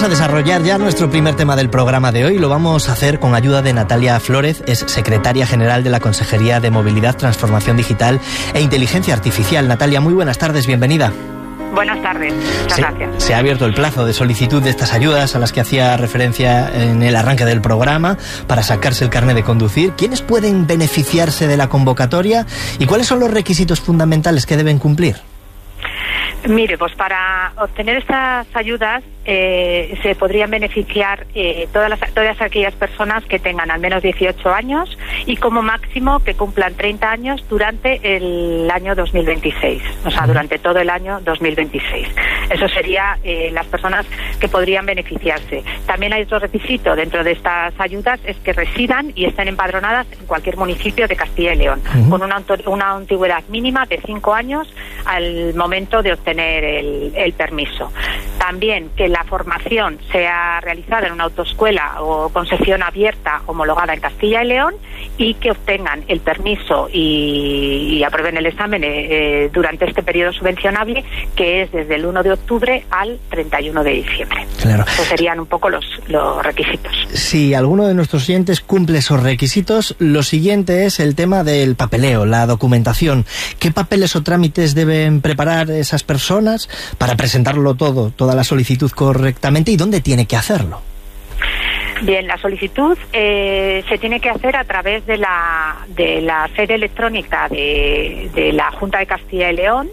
Vamos a desarrollar ya nuestro primer tema del programa de hoy. Lo vamos a hacer con ayuda de Natalia Flórez, es secretaria general de la Consejería de Movilidad, Transformación Digital e Inteligencia Artificial. Natalia, muy buenas tardes, bienvenida. Buenas tardes, muchas gracias. Se ha abierto el plazo de solicitud de estas ayudas a las que hacía referencia en el arranque del programa para sacarse el carnet de conducir. ¿Quiénes pueden beneficiarse de la convocatoria y cuáles son los requisitos fundamentales que deben cumplir? Mire, pues para obtener estas ayudas se podrían beneficiar todas aquellas personas que tengan al menos 18 años y como máximo que cumplan 30 años durante el año 2026, o sea, durante todo el año 2026. Eso sería las personas que podrían beneficiarse. También hay otro requisito dentro de estas ayudas, es que residan y estén empadronadas en cualquier municipio de Castilla y León, con una antigüedad mínima de 5 años al momento de obtener el permiso. También que la formación sea realizada en una autoescuela o concesión abierta homologada en Castilla y León y que obtengan el permiso y aprueben el examen durante este periodo subvencionable, que es desde el 1 de octubre al 31 de diciembre. Claro. Esos serían un poco los requisitos. Si alguno de nuestros oyentes cumple esos requisitos, lo siguiente es el tema del papeleo, la documentación. ¿Qué papeles o trámites deben preparar esas personas para presentarlo toda la solicitud correctamente y dónde tiene que hacerlo? Bien, la solicitud se tiene que hacer a través de la sede electrónica de la Junta de Castilla y León,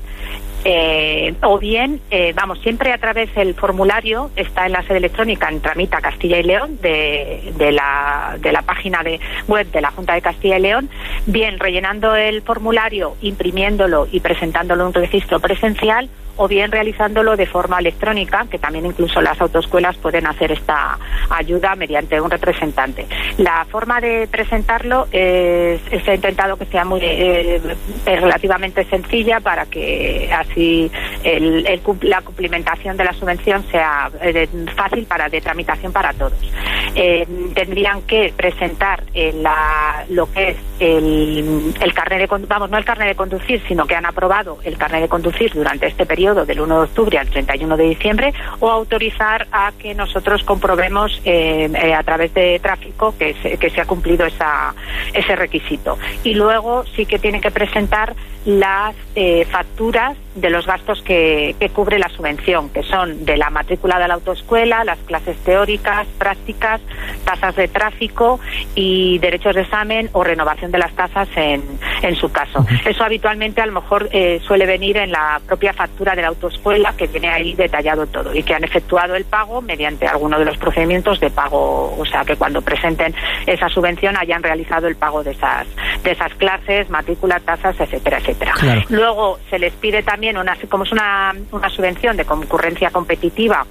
o bien, siempre a través del formulario, está en la sede electrónica en Tramita Castilla y León, de la página web de la Junta de Castilla y León, bien rellenando el formulario, imprimiéndolo y presentándolo en un registro presencial, o bien realizándolo de forma electrónica, que también incluso las autoescuelas pueden hacer esta ayuda mediante un representante. La forma de presentarlo se ha intentado que sea relativamente sencilla para que así la cumplimentación de la subvención sea fácil de tramitación para todos. Tendrían que presentar lo que es el carnet de conducir, no el carnet de conducir, sino que han aprobado el carnet de conducir durante este periodo del 1 de octubre al 31 de diciembre, o autorizar a que nosotros comprobemos a través de tráfico que se ha cumplido ese requisito. Y luego sí que tienen que presentar las facturas de los gastos que cubre la subvención, que son de la matrícula de la autoescuela, las clases teóricas, prácticas, tasas de tráfico y derechos de examen o renovación de las tasas en su caso. Eso habitualmente a lo mejor suele venir en la propia factura de la autoescuela, que viene ahí detallado todo, y que han efectuado el pago mediante alguno de los procedimientos de pago, o sea que cuando presenten esa subvención hayan realizado el pago de esas clases, matrícula, tasas, etcétera, etcétera. Claro. Luego se les pide también como es una subvención de concurrencia competitiva,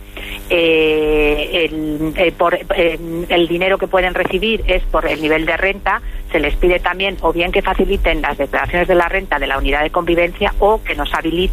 el dinero que pueden recibir es por el nivel de renta. Se les pide también o bien que faciliten las declaraciones de la renta de la unidad de convivencia o que nos